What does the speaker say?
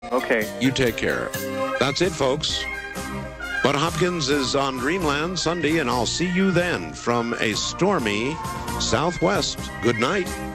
Okay. You take care. That's it, folks. Bud Hopkins is on Dreamland Sunday, and I'll see you then from a stormy Southwest. Good night.